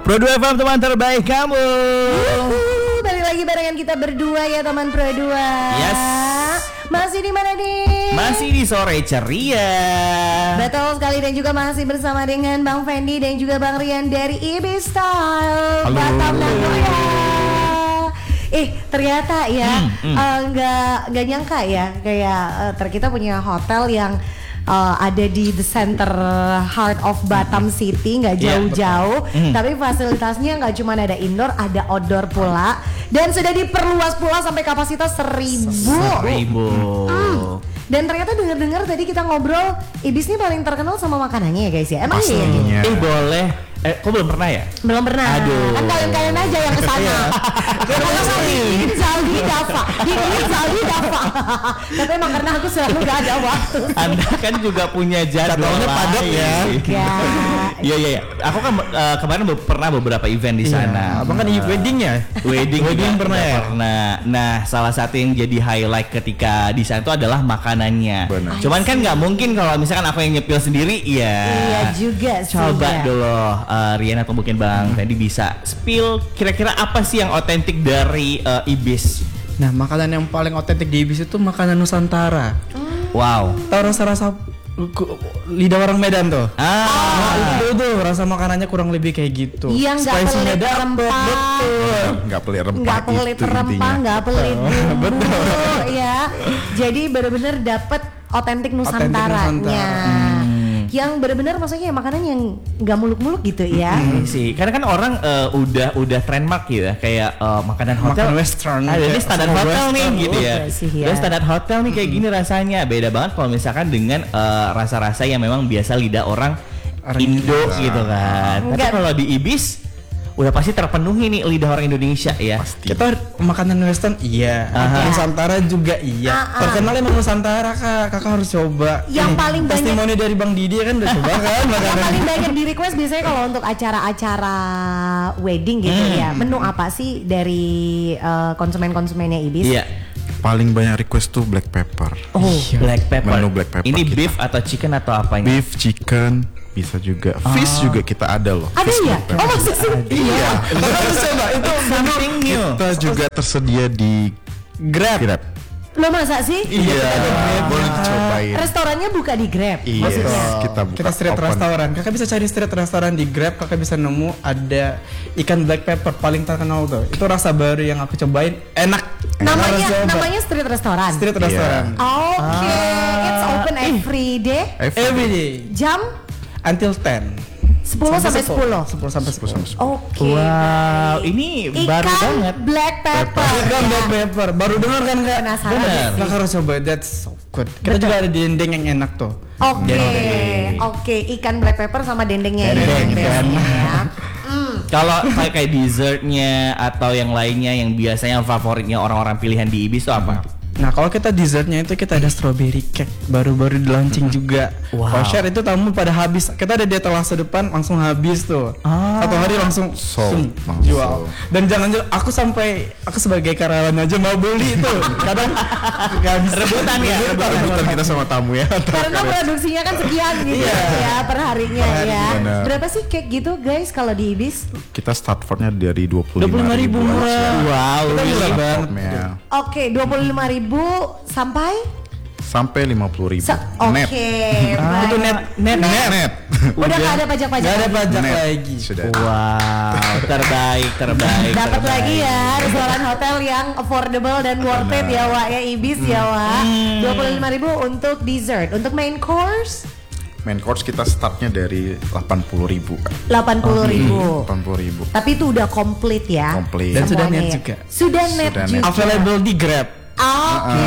Pro 2 FM teman terbaik kamu. Balik lagi barengan kita berdua ya teman Pro 2. Yes. Masih di mana nih? Masih di sore ceria. Betul sekali, dan juga masih bersama dengan Bang Fendi dan juga Bang Rian dari Ibis Style Batam Nagoya. Ternyata ya nggak nyangka ya, kayak kita punya hotel yang ada di the center heart of Batam City, nggak jauh-jauh, tapi fasilitasnya nggak cuma ada indoor, ada outdoor pula, dan sudah diperluas pula sampai kapasitas 1.000. Dan ternyata dengar-dengar tadi kita ngobrol, Ibis ini paling terkenal sama makanannya ya guys ya. Emang iya? Boleh. Kok belum pernah ya? Belum pernah. Aduh. Kan kalian aja yang kesana. Kalau mau bikin Zaldi Dafa. Tapi emang karena aku selalu gak ada waktu. Anda kan juga punya jadwalnya padat ya. Iya. Aku kan kemarin pernah beberapa event di sana. Abang kan weddingnya? Wedding pernah ya? Pernah. Nah, salah satu yang jadi highlight ketika di sana itu adalah makanannya. Benar. Cuman kan nggak mungkin kalau misalkan aku yang nyepil sendiri, ya. Iya juga sih. Coba dulu Rian atau mungkin Bang Fendi bisa spill kira-kira apa sih yang otentik dari Ibis? Nah, makanan yang paling otentik di Ibis itu makanan Nusantara. Wow. Tahu rasa-rasa lidah orang Medan tuh? Itu tuh rasa makanannya kurang lebih kayak gitu. Yang nggak pelit rempah. Betul. Nggak pelit rempah. Nggak pelit rempah, nggak pelit bumbu. Betul. Ya. Jadi benar-benar dapat otentik Nusantaranya. Yang benar-benar maksudnya makanan yang nggak muluk-muluk gitu ya. Sih, karena kan orang udah trademark gitu ya, kayak makanan hotel, makan western. Ini standar hotel nih gitu ya. Dan standar hotel nih kayak gini rasanya. Beda banget kalau misalkan dengan rasa-rasa yang memang biasa lidah orang Indo gitu kan. Tapi kalau di Ibis udah pasti terpenuhi nih lidah orang Indonesia ya. Pasti. Kita makanan western iya, Nusantara juga iya. Terkenal emang Nusantara kakak harus coba. Yang paling banyak testimoni dari Bang Didi kan udah coba kan makanan. Yang paling banyak di request biasanya kalau untuk acara-acara wedding gitu ya. Menu apa sih dari konsumen-konsumennya Ibis? Iya. Paling banyak request tuh black pepper. Black pepper. Menu black pepper. Ini kita. beef atau chicken atau apanya? Beef, chicken, bisa juga. Fish juga kita ada loh. Ada Fish ya? black pepper. Masa sih? Iya. Kakak harus coba itu Something new. Kita juga tersedia di Grab. Lo masa sih? Iya. Boleh dicobain. Restorannya buka di Grab Iya. maksudnya? Kita buka Kita street open. restoran. Kakak bisa cari street restoran di Grab. Kakak bisa nemu ada ikan black pepper paling terkenal tuh. Itu rasa baru yang aku cobain. Enak. Namanya street restoran. Street restoran. Oke, it's open every day. Every day. Jam Until 10. 10 sampai 10. 10 sampai 10. Oke. Wow, ini baru Ikan banget. black pepper. Ikan black pepper. Baru dengar kan Kak? Penasaran Bener. sih. Kakak harus coba. That's so good. Kita juga ada dendeng yang enak tuh. Oke, ikan black pepper sama dendengnya Dendeng, ya. Kalau kayak dessertnya atau yang lainnya yang biasanya favoritnya orang-orang pilihan di Ibis itu apa? Nah kalau kita dessertnya itu kita ada strawberry cake baru-baru di launching juga. Wow. Kalau share itu tamu pada habis. Kita ada di etalase depan langsung habis tuh. Satu hari langsung Sold, langsung. jual. Dan jangan aku sebagai karyawan aja mau beli itu. Kadang nggak bisa. Rebutan Rebutan kita sama tamu ya. Karena produksinya kan sekian gitu ya per harinya ya. benar. Berapa sih cake gitu guys kalau di Ibis? Kita start for-nya dari 25.000 murah. Wow, Kita really? murah banget. Ya. Oke, 25.000 sampai Sampai 50.000 Oke, net. Itu baik. Net. Udah nggak ada pajak-pajak. Nggak ada lagi. pajak Net. lagi. Sudah. Wow, terbaik. Dapat lagi ya restoran hotel yang affordable dan worth it ya Wak ya, Ibis ya Wak. 25.000 untuk dessert. Untuk main course Main course kita startnya dari 80.000 Kak. 80.000. 80.000. Tapi itu udah komplit ya. Komplit. Dan sudah semuanya net ya. juga. Sudah net Sudah net. juga. Available di Grab. Oke.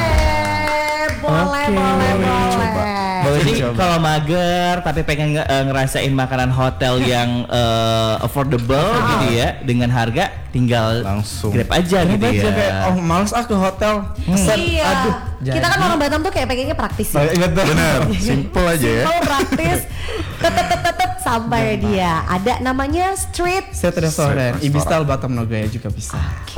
Boleh. Coba. Jadi kalau mager tapi pengen ngerasain makanan hotel yang affordable gitu ya, dengan harga tinggal Langsung. Grab aja gitu ya. Kayak, males ke hotel. Pesan, Iya. aduh. Kita kan orang Batam tuh kayak pengennya praktis ya. Bener, simple aja ya. Simple, praktis. Tetet sampai dia. Ada namanya street. Set restoran. Street Ibis restoran. Style Batam Nagoya juga bisa.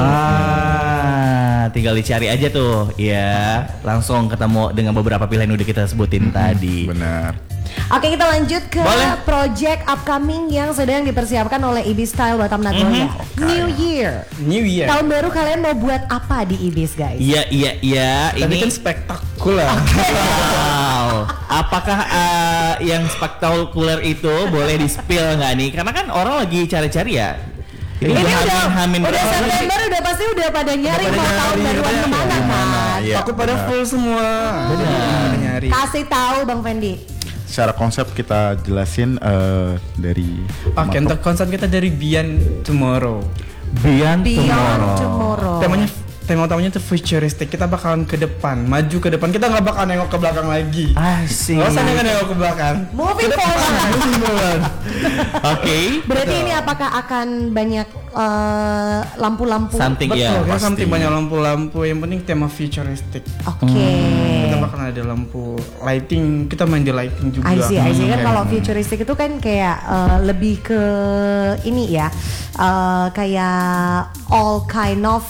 Tinggal dicari aja tuh ya, langsung ketemu dengan beberapa pilihan yang udah kita sebutin tadi. Benar. Oke, kita lanjut ke Boleh. project upcoming yang sedang dipersiapkan oleh Ibis Style Batam Nagoya. New Year. New Year. Tahun baru kalian mau buat apa di Ibis, guys? Iya. Tadi Ini kan spektakuler. wow. Apakah yang spektakuler itu boleh di-spill nggak nih? Karena kan orang lagi cari-cari ya. Ini Hamin udah berapa September udah pasti udah pada nyari mau tahun baruan kemana kan? Iya, Aku pada benar. full semua. Pada nyari. Kasih tahu Bang Fendi. Secara konsep kita jelasin dari Oke, untuk konsep kita dari Beyond Tomorrow. Beyond Beyond Tomorrow. Tema utamanya itu futuristic. Kita bakalan ke depan, maju ke depan. Kita nggak bakal nengok ke belakang lagi. Asik. Nggak usah nengok ke belakang. Moving forward. Oke. Berarti ini apakah akan banyak lampu-lampu? Something Betul, ya. kita pasti. sampai banyak lampu-lampu. Yang penting tema futuristic. Oke. Kita bakalan ada lampu lighting. Kita main di lighting juga. I see. Kan Kayak- kalau futuristic itu kan kayak lebih ke ini ya, kayak all kind of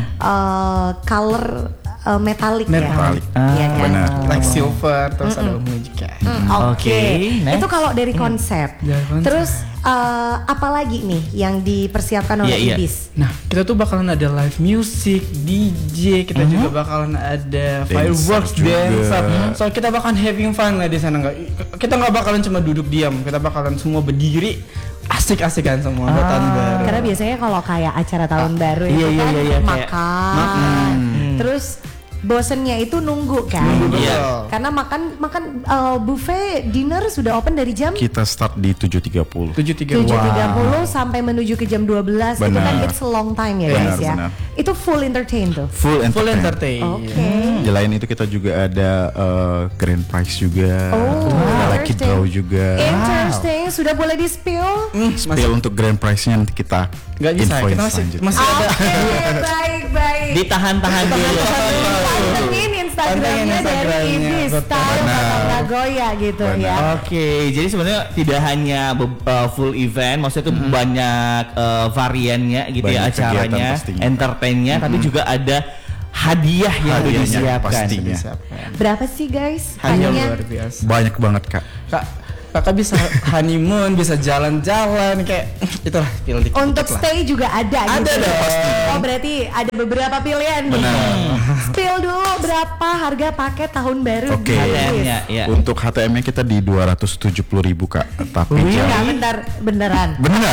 color metallic ya. Metallic. Iya kan? benar. like silver, terus ada ungu juga. Oke. next. Itu kalau dari konsep. Dari konsep. Terus apa lagi nih yang dipersiapkan oleh Iya. Ibis? Nah, kita tuh bakalan ada live music, DJ, kita juga bakalan ada fireworks, juga. dancer. So kita bakalan having fun lah di sana. Kita nggak bakalan cuma duduk diam, kita bakalan semua berdiri, asik-asikan semua buat tahun baru. Karena biasanya kalau kayak acara tahun baru itu iya, kan iya, kayak makan, terus bosennya itu nunggu kan. Iya. Karena makan buffet dinner sudah open dari jam Kita start di 7.30. 7.30. 7.30 sampai menuju ke jam 12. Itu kan Benar. it's a long time ya Benar, guys ya. benar. Itu full entertain tuh. Full Full entertain. entertain. Oke. Selain itu kita juga ada grand prize juga. Oh, ada lucky interesting. draw juga. Interesting. Sudah boleh di spill? Spill untuk grand prize-nya nanti kita Nggak bisa, infoin kita masih selanjutnya. ada. Oke, baik. Ditahan-tahan dulu. Pantengin Instagramnya dari Instagramnya, Ibis betul. Style Batam Nagoya gitu ya. Oke, jadi sebenarnya tidak hanya full event, maksudnya itu banyak variannya gitu ya Banyak kegiatan acaranya, pastinya. entertainnya, tapi juga ada hadiah yang Hadiahnya disiapkan. pastinya. Berapa sih guys? Hanya Hanya luar biasa. Banyak banget Kak. Kakak bisa honeymoon, bisa jalan-jalan kayak itulah spill dikit untuk lah. stay juga ada Ada gitu. dong. Oh berarti ada beberapa pilihan nih. Spill dulu berapa harga paket tahun baru Oke. di HTM-nya, ya. Untuk HTM-nya kita di 270.000 Kak. Tapi Enggak, bentar, beneran. benar.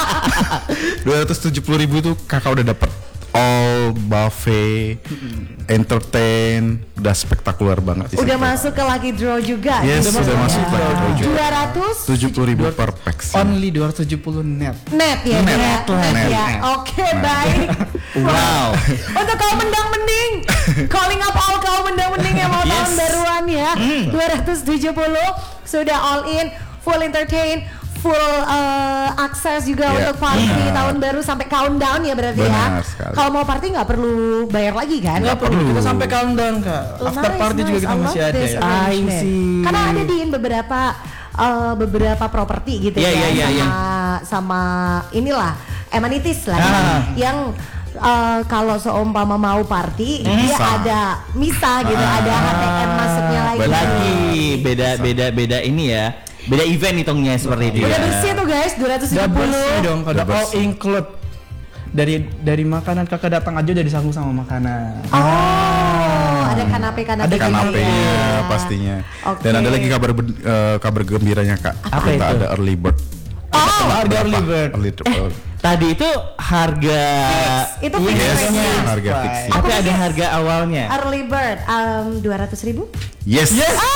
270.000 tuh Kakak udah dapet all buffet, entertain, udah spektakuler banget di Udah situ. masuk ke lucky draw juga. Yes, gitu udah ya. masuk ke lucky draw juga. 200 70.000 per pax. Only 270 net. net ya, Net. net, Net. ya. Net. Oke, baik. Wow. Untuk kaum mendang-mending, calling up all kaum mendang-mending yang mau tahun baruan ya. 270 sudah all in, full entertain, full akses juga Iya, untuk party benar. tahun baru sampai countdown ya berarti ya. Benar sekali. Kalau mau party nggak perlu bayar lagi kan? Nggak perlu, kita sampai countdown Kak. After Nice, party juga nice. kita I masih love ada this ya. arrangement. I see. Karena ada di beberapa properti gitu Iya, ya, iya, iya, sama inilah amenities lah yang kalau seumpama mau party dia ada misa gitu, ada HTM masuknya lagi. Lagi beda ini ya. Beda event hitungnya seperti itu Udah ya. bersih tuh guys, Udah 270. bersih dong, Udah udah all bersih. include. Dari makanan Kakak datang aja udah disambung sama makanan. Oh, ada kanape-kanape. Ada gitu Kanapenya ya. pastinya. Oke. Dan ada lagi kabar gembiranya Kak. Apa Kita itu? ada early bird. Harga early bird. Tadi itu harga Itu fix Yes, rate-nya. harga fix. tapi ada harga awalnya. Early bird 200.000. Yes.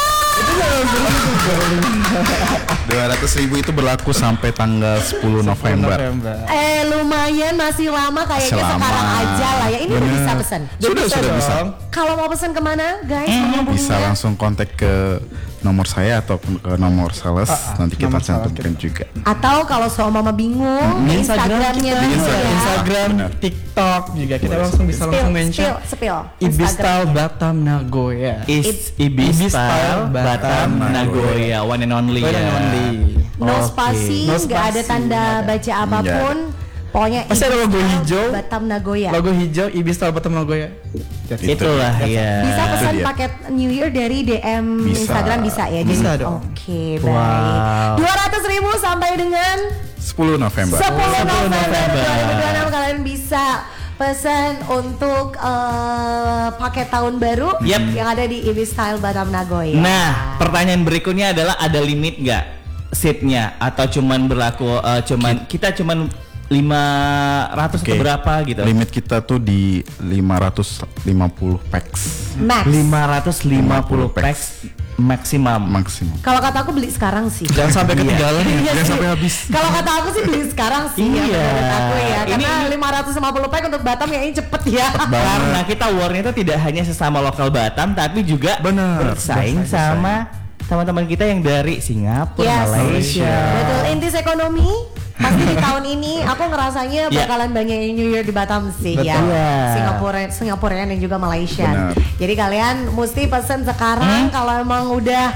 200.000 itu berlaku sampai tanggal 10 November. Lumayan masih lama kayaknya Masih lama. sekarang aja lah ya. Ini udah bisa pesan. Sudah bisa. Kalau mau pesan kemana guys? Menghubunginya? Bisa langsung kontak ke nomor saya ataupun ke nomor sales. Nanti kita nomor sales cantumkan juga. Atau kalau seumpama bingung, di Instagramnya kita dulu bisa, ya. Instagram, Benar. TikTok juga kita langsung bisa langsung mention Spill. Ibis Style Batam Nagoya. Ibis Ibis Style Style Batam Batam Nagoya, one and only One ya. and only. No Oke. spasi, No nggak ada spasi, tanda nggak ada. baca apapun. Pokoknya Pasti ada Ibis logo Style hijau. Batam Nagoya. Logo hijau Ibis Style Batam Nagoya. Itulah ya. Bisa pesan dia. paket New Year dari DM Bisa. Instagram bisa ya? Bisa Jadi, dong. Oke, Wow. baik. 200.000 sampai dengan 10 November. 10 November November. 2026 kalian bisa pesan untuk paket tahun baru Yep. yang ada di Ibis Style Batam Nagoya. Nah, pertanyaan berikutnya adalah ada limit nggak seatnya atau cuman berlaku kita cuman 500 atau Oke. berapa gitu? Limit kita tuh di 550 packs Max. 550 packs maksimum. maksimum. Kalau kata aku beli sekarang sih. Jangan sampai ketinggalan ya. Iya Jangan sih. sampai habis. Kalau kata aku sih beli sekarang sih ya, Iya. menurut aku ya. Karena Ini- 550 pack untuk Batam ya ini cepet ya. Karena kita warnya itu tidak hanya sesama lokal Batam tapi juga Benar. bersaing sama teman-teman kita yang dari Singapura, Yes. Malaysia. Betul, intis ekonomi pasti di tahun ini aku ngerasanya Ya. bakalan banyak yang New Year di Batam sih ya. Betul. Ya. Singaporean dan juga Malaysia. Benar. Jadi kalian mesti pesen sekarang kalau emang udah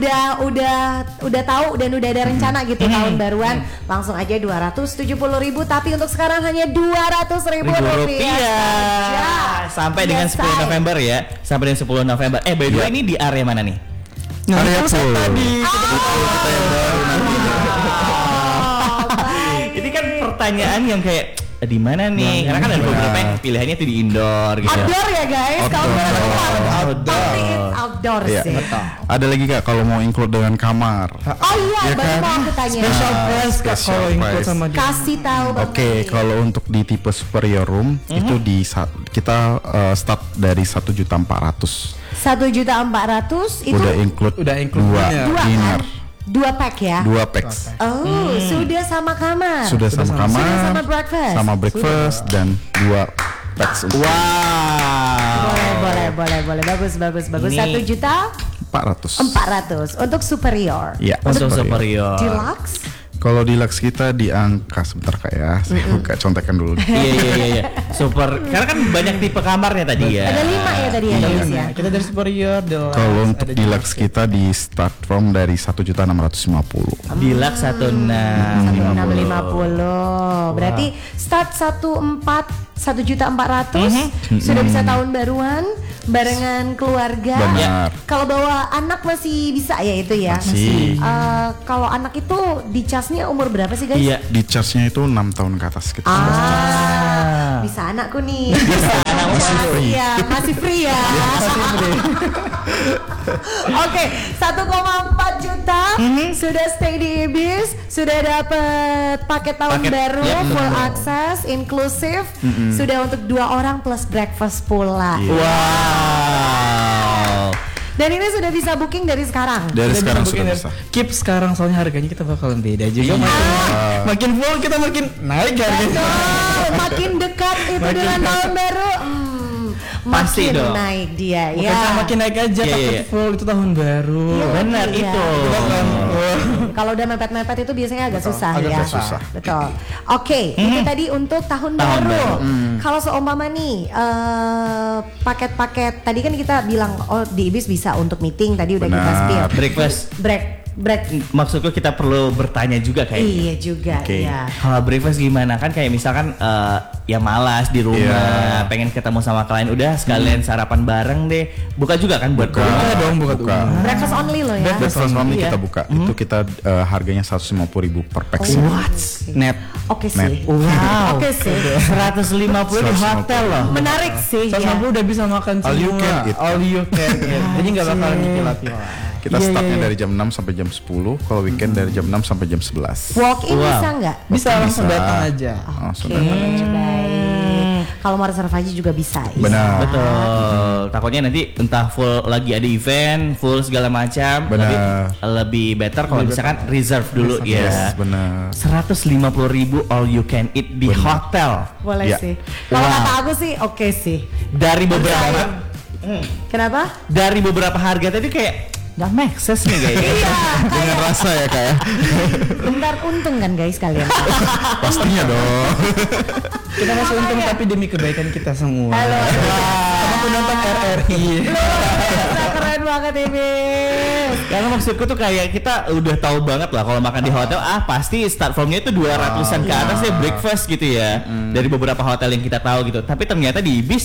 tahu dan udah ada rencana gitu tahun baruan, langsung aja 270.000 tapi untuk sekarang hanya 200.000 rupiah saja. Sampai dengan Yes, 10 I. November ya. Sampai dengan 10 November. By the way ini di area mana nih? Area full. Ini kan pertanyaan yang kayak di mana nih? Karena kan ada beberapa yang pilihannya itu di indoor gitu. Outdoor ya guys, kalau pasti it's outdoor Iya. sih. Ada lagi Kak kalau mau include dengan kamar. Oh iya, Ya baru kan? mau aku tanya. Special price Kak Special kalau include price. sama dia. Kasih tahu Bang Oke, Adi. kalau untuk di tipe superior room itu kita start dari 1.400.000. 1.400.000 itu Udah include Udah include dua dinner. dua dinner, kan? 2 pack ya? 2 packs. Oh, sudah sama kamar. Sudah sama kamar, Sudah sama breakfast. sama breakfast dan 2 packs untuk Wow. Boleh. Bagus. Ini- 400. 1.400.000 untuk superior. Iya, Untuk superior. Deluxe. Kalau deluxe kita di angka sebentar Kak ya. Saya buka contekan dulu. Iya. Super. Karena kan banyak tipe kamarnya tadi ya. Ada 5 ya tadi ya guys ya. Kita dari superior, deluxe. Kalau untuk ada deluxe kita di start from dari 1.650.000. Deluxe 1650. 650. Berarti start 1.400.000 sudah bisa tahun baruan barengan keluarga. Benar. Kalau bawa anak masih bisa ya itu ya. Masih. Kalau anak itu dicasnya umur berapa sih guys? Iya. Di charge-nya itu 6 tahun ke atas kita. Bisa anakku nih. Bisa anak masih free ya. Oke, 1,4 juta sudah stay di Ibis, sudah dapat paket tahun Paket, baru, ya, betul. full access, inklusif, sudah untuk 2 orang plus breakfast pula. Iya. Wow. Dan ini sudah bisa booking dari sekarang. Dari sekarang booking sudah dari- bisa. Keep sekarang soalnya harganya kita bakalan beda juga. Makin full kita makin naik harganya. Betul, makin dekat itu dengan tahun baru. Pasti Makin dong. naik dia Bukan ya. makin naik aja, Iya, takut iya. full itu tahun baru. Benar Iya. itu. Kita kan, Kalau udah mepet-mepet itu biasanya agak susah agak ya. susah. Betul. Oke, itu tadi untuk tahun baru. Kalau seumpama nih paket-paket tadi kan kita bilang oh di Ibis bisa untuk meeting tadi udah kita Benar. spill. Breakfast. Break. Maksudku kita perlu bertanya juga kayaknya. Iya juga, Oke. iya. Kalau breakfast gimana kan kayak misalkan ya malas di rumah, Iya. pengen ketemu sama klien udah sekalian sarapan bareng deh. Buka juga kan buat Buka. keluarga. dong, buka. Breakfast only loh ya. Breakfast only Iya. kita buka. Itu kita harganya 150.000 per pack. sih. Net. Oke sih. Wow. Oke sih. 150 di hotel loh. Menarik sih ya. 150 udah bisa makan semua. All you can eat. All you can eat. Jadi nggak bakalan nyicil. Kita Iya, startnya iya. dari jam 6 sampai jam 10. Kalau weekend dari jam 6 sampai jam 11. Walk in Wow. bisa nggak? Bisa langsung Bisa. datang aja. Langsung Oke, datang aja. baik. Kalau mau reservasi juga bisa. ya. Benar. Betul. Takutnya nanti entah full lagi ada event, full segala macam. Benar. Lebih better kalau misalkan reserve dulu ya. Yes, benar. 150.000 all you can eat di hotel. Boleh Ya. sih. Kalau Wow. kata aku sih oke sih. Dari beberapa Kenapa? dari beberapa harga tadi kayak nggak make sense nih guys. Iya, Dengan rasa ya Kak ya. bentar untung kan guys kalian. Pastinya dong. Kita masih untung tapi demi kebaikan kita semua. Halo. Sama penonton RRI. Keren banget ini. Karena maksudku tuh kayak kita udah tahu banget lah kalau makan di hotel pasti start from-nya itu 200-an ke atas ya breakfast gitu ya. Dari beberapa hotel yang kita tahu gitu. Tapi ternyata di Ibis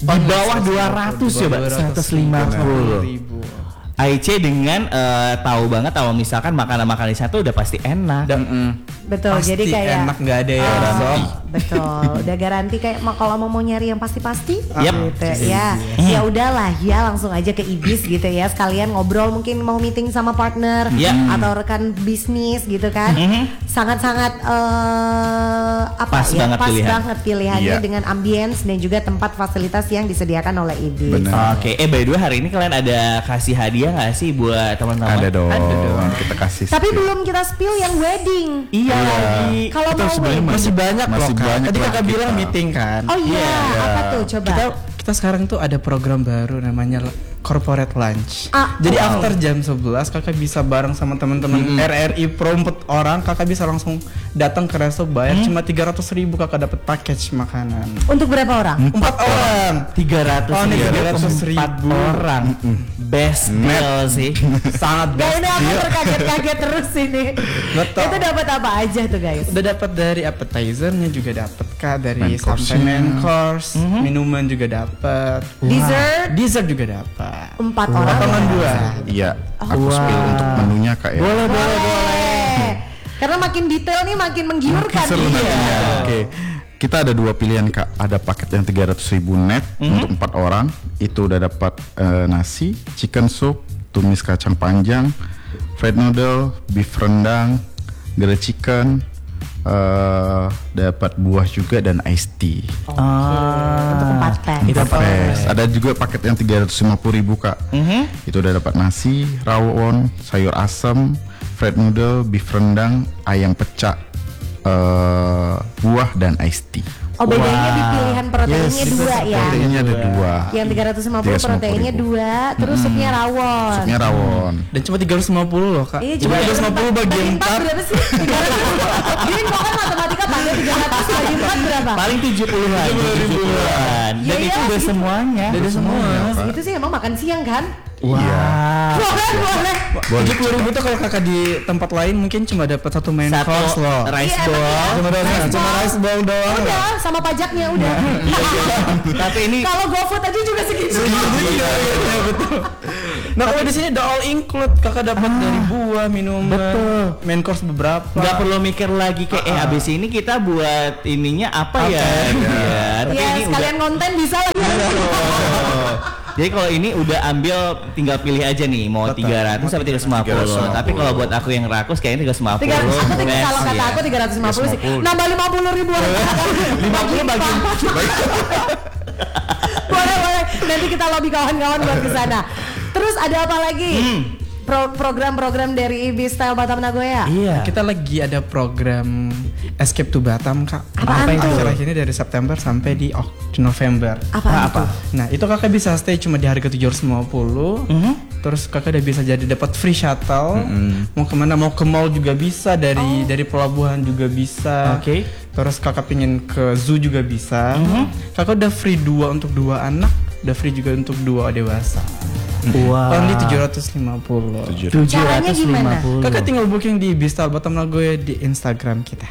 Di bawah 200 ya, Mbak. 150. Aice dengan tahu banget kalau misalkan makanan-makanan di sana tuh udah pasti enak. Betul, Pasti jadi kayak enak, nggak ada yang garansi. Betul, udah garanti kayak kalau mau nyari yang pasti-pasti Yep. gitu ya. Ya udahlah ya, langsung aja ke Ibis gitu ya. Sekalian ngobrol, mungkin mau meeting sama partner atau rekan bisnis gitu kan. Sangat-sangat Pas banget pilihannya Iya. dengan ambience dan juga tempat fasilitas yang disediakan oleh Ibis. Benar. Oke, by the way hari ini kalian ada kasih hadiah nggak sih buat teman-teman? Ada dong. Kita kasih. Tapi spill. belum kita spill yang wedding. Iya lagi. Kalau Kita mau sebenarnya wedding. Masih banyak loh, Masih Kak. banyak Tadi lah kakak bilang kita. meeting kan. Oh iya, apa tuh coba? Kita sekarang tuh ada program baru namanya corporate lunch. Jadi after jam 11 kakak bisa bareng sama teman-teman RRI Pro 4 orang, kakak bisa langsung datang ke resto, bayar cuma 300.000, kakak dapat package makanan. Untuk berapa orang? 4 orang. 300 Oh, ini 4 orang. Best deal sih. Sangat Gak, best ini aku deal. terkaget-kaget terus ini. Betul. Itu dapat apa aja tuh guys? Udah dapat dari appetizernya juga dapat, Kak, dari Main course. sampai main course, minuman juga dapat. Dessert Dessert juga dapat. 4 orang. Potongan ya? 2. Iya, aku spill untuk menunya Kak ya. Boleh. Karena makin detail nih makin menggiurkan. Seru nantinya. Oke. Kita ada 2 pilihan Kak. Ada paket yang 300.000 net untuk 4 orang. Itu udah dapat nasi, chicken soup, tumis kacang panjang, fried noodle, beef rendang, grilled chicken, dapat buah juga dan iced tea. Untuk 4 pack. Itu Fresh. Ada juga paket yang 350.000 Kak. Itu udah dapat nasi, rawon, sayur asam, fried noodle, beef rendang, ayam pecak, buah dan iced tea. Oh, bedanya di pilihan proteinnya 2 ya. Proteinnya ada 2. Yang 350 proteinnya 2, terus supnya rawon. Supnya rawon. Dan cuma 350 loh, Kak. Iya, Cuma 350 bagi 4. berapa sih? 300. Gini kok kan matematika pandai 300 bagi 4 berapa? Paling 70-an. 70-an. Dan Iya, itu udah gitu. semuanya. Udah semua. Segitu sih emang makan siang kan? Iya. Boleh. 70.000 tuh kalau kakak di tempat lain mungkin cuma dapat satu main Satu course loh. rice Iya, bowl. Cuma rice bowl doang. Udah, sama pajaknya udah. Tapi ini Kalau GoFood aja juga segitu. Iya, betul. Nah, kalau di sini udah all include, kakak dapat dari buah, minuman, Betul. main course beberapa. nggak perlu mikir lagi kayak abis ini kita buat ininya apa ya? Tapi Ya, ini sekalian konten bisa lah. Jadi kalau ini udah ambil tinggal pilih aja nih mau 300 sampai 350. Tapi kalau buat aku yang rakus kayaknya 350. Kalau kata aku 350 sih. Nambah 50.000. 50 bagi Boleh. Nanti kita lobby kawan-kawan buat ke sana. Terus ada apa lagi? Program-program dari Ibis Style Batam Nagoya. Iya. Kita lagi ada program Escape to Batam, Kak. Apaan tuh? Acara ini dari September sampai di November. Apa? Nah, itu kakak bisa stay cuma di harga 750. Terus kakak udah bisa jadi dapat free shuttle. Mau kemana? Mau ke mall juga bisa, dari pelabuhan juga bisa. Oke. Terus kakak pingin ke zoo juga bisa. Kakak udah free 2 untuk 2 anak, udah free juga untuk 2 dewasa. Wow. Only 750. Caranya gimana? Kakak tinggal booking di Bistal Batam Nagoya di Instagram kita.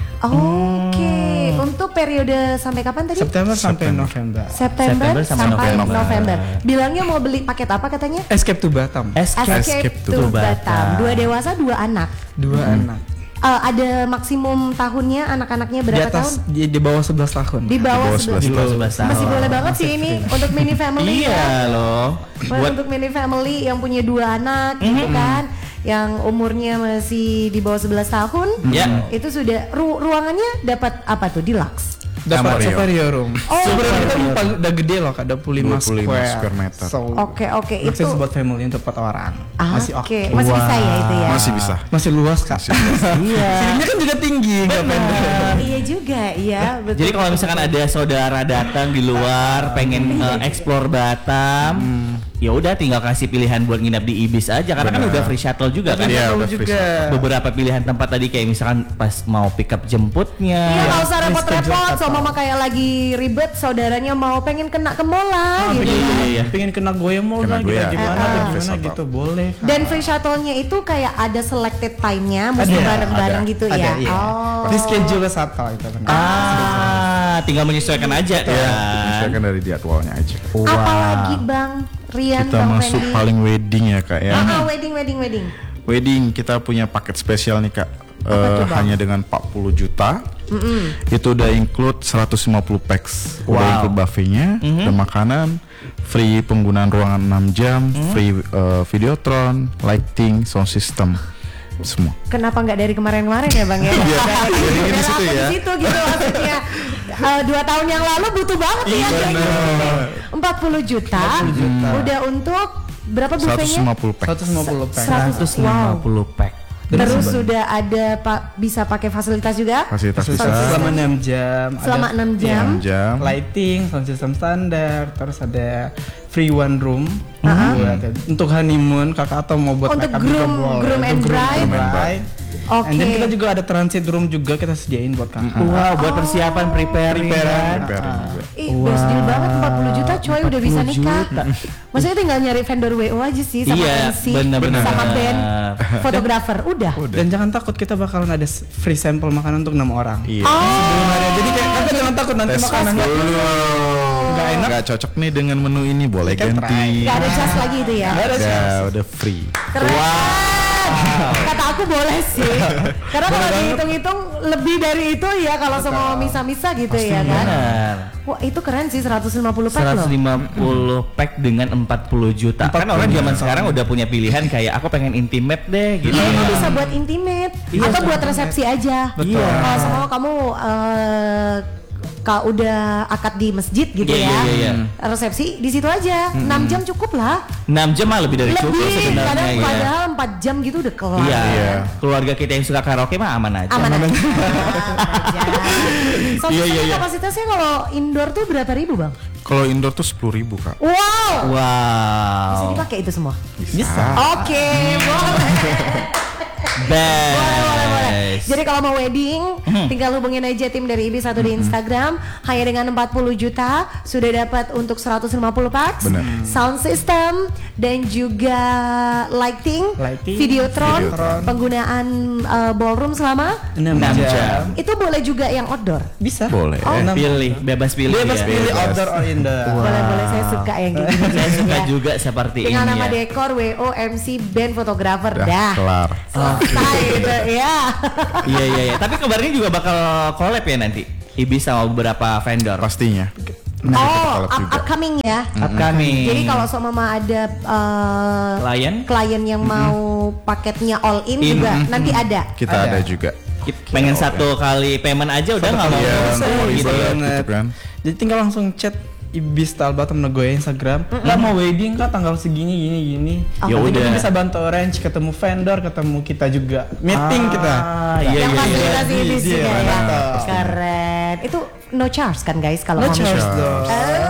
Oke. Untuk periode sampai kapan tadi? September sampai November. September sampai sampai November. November. Bilangnya mau beli paket apa katanya? Escape to Batam. Escape to Batam. 2 dewasa, 2 anak. 2 anak. Ada maksimum tahunnya anak-anaknya Di berapa atas tahun? di bawah 11 tahun. Di bawah 11 Di bawah 11 tahun. Masih boleh banget sih ini untuk mini family ya. Iya loh. Untuk mini family yang punya 2 anak gitu kan, yang umurnya masih di bawah 11 tahun, Ya. itu sudah ruangannya dapat apa tuh? Deluxe. Dapat Superior. superior room. Oh, Superior kita udah gede loh, Kak, 25 square meter. So, Oke, itu. akses buat family untuk 4 orang. Masih oke. Oke, masih bisa ya itu ya. Masih bisa. Masih luas, Kak. Iya. Sininya kan juga tinggi, nggak pendek. Iya juga, iya betul. Jadi kalau misalkan ada saudara datang di luar pengen explore Batam, ya udah tinggal kasih pilihan buat nginap di Ibis aja karena kan udah free shuttle juga kan. Iya, udah free juga. Beberapa pilihan tempat tadi kayak misalkan pas mau pick up jemputnya. Iya, nggak usah repot-repot. Schedule So mama kayak lagi ribet, saudaranya mau pengen kena ke mall lah gitu. Iya. Pengen kena goyang mall Kena lah, kita goyang. gimana, Free gimana shuttle. gitu, boleh. Kak. Dan free shuttle-nya itu kayak ada selected time-nya, mesti Ada, bareng-bareng gitu ya. Iya. Oh. Di schedule shuttle itu kan. Tinggal menyesuaikan aja kan. Sesuaikan dari jadwalnya aja. Apalagi Bang Rian, Kita Bang masuk Fendi. paling wedding ya kak ya. Wedding. Wedding kita punya paket spesial nih kak. Hanya dengan 40 juta. Itu udah include 150 packs. Udah include buffetnya, dan makanan, free penggunaan ruangan 6 jam, free videotron, lighting, sound system, semua. Kenapa nggak dari kemarin-kemarin ya Bang ya? Jadi di situ ya. Di situ gitu maksudnya. 2 tahun yang lalu butuh banget ya kayak gitu. 40 juta. Udah untuk berapa buffetnya? 150 pack. 150 pack. 150 pack. Terus sudah ada bisa pakai fasilitas juga? Fasilitas bisa. Selama 6 jam. Selama 6 jam. 6 jam. Lighting, sound system standar, terus ada free one room buat untuk honeymoon kakak atau mau buat Untuk makeup juga groom boleh. and Untuk bride. Oke. And then kita juga ada transit room juga kita sediain buat kakak. Wow, buat persiapan preparing. Preparing juga. Best deal banget 40 juta coy udah bisa nikah. Maksudnya tinggal nyari vendor WO aja sih sama Iya, MC, bener-bener. sama band, fotografer, udah. Dan jangan takut kita bakalan ada free sampel makanan untuk 6 orang. Iya. Sebelum hari. Jadi kayak kakak jangan takut nanti Tes makanannya dulu. nggak enak. Nggak cocok nih dengan menu ini, boleh Kan ganti. Gak ada charge lagi itu ya. Udah free. Keren. Kata aku boleh sih. Karena kalau dihitung-hitung lebih dari itu ya kalau semua misa-misa gitu ya kan. Benar. Wah itu keren sih 150 pack loh. 150 pack dengan 40 juta. Kan orang zaman sekarang udah punya pilihan kayak aku pengen intimate deh gitu. Iya, ya. bisa buat intimate atau buat resepsi aja. Betul. Kalau semua kamu kalau udah akad di masjid gitu Iya, ya. iya. Resepsi di situ aja. 6 jam cukup lah. 6 jam mah lebih dari cukup Lebih sebenarnya kadang ya. padahal 4 jam gitu udah kelar. Iya. Iya. Keluarga kita yang suka karaoke mah aman aja. Aman aja. Iya. Kapasitasnya kalau indoor tuh berapa ribu Bang? Kalau indoor tuh 10.000 kak. Wow. Bisa Wow. dipakai itu semua. Bisa. Oke, boleh. Best. Jadi kalau mau wedding, tinggal hubungin aja tim dari IBIS atau di Instagram. Hanya dengan 40 juta sudah dapat untuk 150 packs, Benar. sound system dan juga lighting, Lighting, videotron, videotron. penggunaan ballroom selama 6 jam. itu boleh juga yang outdoor. Bisa. Boleh. Pilih, bebas pilih. Bebas ya. pilih outdoor or indoor. Boleh saya suka yang kayak gitu. Saya suka Ya. juga seperti Dengan ini nama ya. dekor, WO, MC, band, fotografer, dah. Kelar. Selesai gitu ya. Iya. Tapi kabarnya juga bakal collab ya nanti. Ibis sama beberapa vendor. Pastinya. Oh, collab juga. upcoming ya. Upcoming. Jadi kalau seumpama ada klien yang mau paketnya all in juga nanti ada. Kita ada juga. pengen satu kali payment aja udah nggak mau Iya, ngurus mau gitu ya. ribet gitu kan. Jadi tinggal langsung chat Ibis Talbatam Nagoya Instagram. Lah mau wedding kah tanggal segini gini. Ya Nanti udah. kita bisa bantu arrange, ketemu vendor, ketemu kita juga. Meeting kita. Iya Yang fasilitasi Ibis Iya, juga ya. mantap. Keren. Itu no charge kan guys kalau No mau charge dong.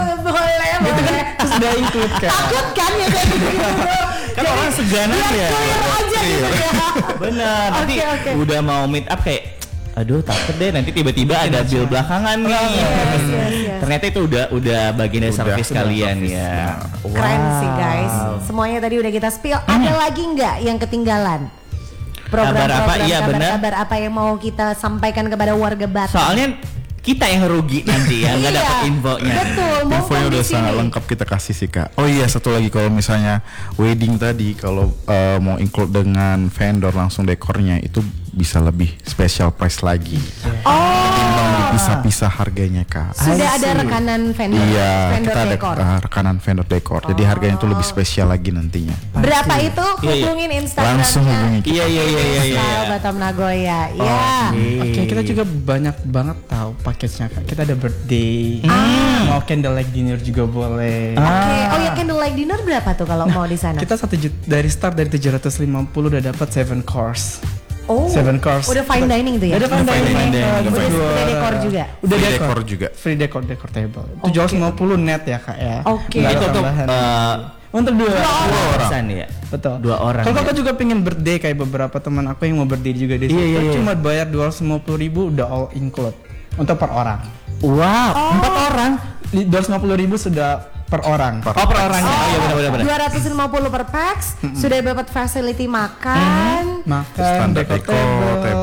boleh. Terus udah include kan. Takut kan ya kayak gitu. Kan orang seganan ya. Clear aja gitu ya. Bener. Nanti Oke. udah mau meet up kayak aduh takut deh nanti tiba-tiba ada bill belakangan nih. Yes. Ternyata itu udah bagian dari service kalian ya. Keren sih guys. Semuanya tadi udah kita spill. Ada lagi nggak yang ketinggalan? Kabar apa? Iya, benar. Kabar apa yang mau kita sampaikan kepada warga Batam? Soalnya kita yang rugi nanti ya nggak Iya, dapat infonya. Betul. Infonya mumpung udah di sini. sangat lengkap kita kasih sih kak. Oh iya satu lagi kalau misalnya wedding tadi kalau mau include dengan vendor langsung dekornya itu bisa lebih special price lagi. Timbang dipisah-pisah harganya kak. Sudah ada rekanan vendor, Iya vendor kita ada dekor. rekanan vendor dekor. Jadi harganya itu lebih spesial lagi nantinya. Berapa itu? Iya. Hubungin Instagramnya. Langsung hubungi kita. Iya. Style Batam Nagoya. Ya. Oke, kita juga banyak banget tahu paketnya kak. Kita ada birthday, mau candlelight dinner juga boleh. Oke. Oh ya candlelight dinner berapa tuh kalau mau di sana? Kita 1 juta dari start dari 750 udah dapat 7 course. Oh. 7 course. Udah fine dining tuh ya? Udah fine dining. Udah dekor juga. Udah Free dekor. dekor juga. Free dekor table. 750 net ya kak ya. Oke. Nggak ada Itu untuk tambahan. Oh, Untuk dua orang ya. Betul. 2 orang. Kalau ya. kakak juga pengen birthday kayak beberapa teman aku yang mau birthday juga di situ, Iya. cuma bayar 250.000 udah all include untuk per orang. Wow, 4 orang. 250.000 sudah per orang. Oh, per orang. Oh, iya benar. 250 per packs. Sudah dapat facility makan. Makan, Standar dekor dekor, table. table.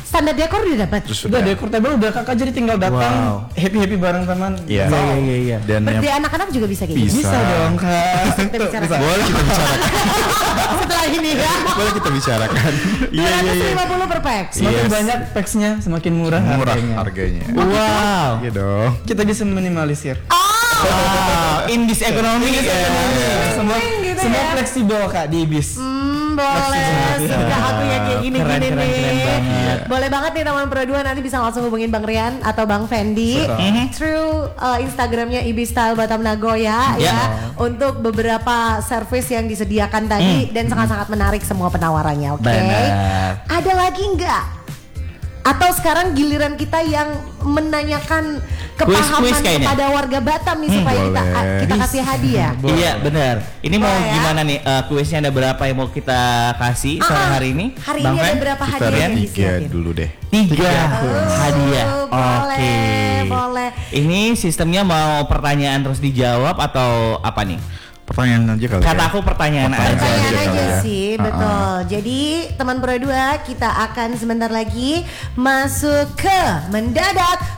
Standar dekor udah dapat. Udah dekor table udah kakak jadi tinggal datang happy bareng teman. Iya. Dan berarti anak-anak juga bisa kayak gitu. Bisa dong kak. Boleh kita bicarakan. Setelah ini ya. Boleh kita bicarakan. 250 per pack. Semakin banyak packsnya semakin murah harganya. Wow. Iya dong. Kita bisa minimalisir. In this economy. Semua fleksibel kak di Ibis. Boleh. Sudah aku yang kayak gini Keren nih. Boleh banget nih teman Pro 2 nanti bisa langsung hubungin Bang Rian atau Bang Fendi through Instagramnya Ibis Style Batam Nagoya ya untuk beberapa service yang disediakan tadi dan sangat-sangat menarik semua penawarannya. Oke. Ada lagi nggak? Atau sekarang giliran kita yang menanyakan kepahaman kepada warga Batam nih supaya kita kasih hadiah. Iya benar. Ini mau gimana nih kuisnya ada berapa yang mau kita kasih sore hari ini? Hari ini ada berapa hadiah yang disiapin? 3 dulu deh. 3 hadiah. Oke. Boleh. Ini sistemnya mau pertanyaan terus dijawab atau apa nih? Pertanyaan aja kali. Kata aku pertanyaan aja sih, betul. Jadi teman Pro 2 kita akan sebentar lagi masuk ke mendadak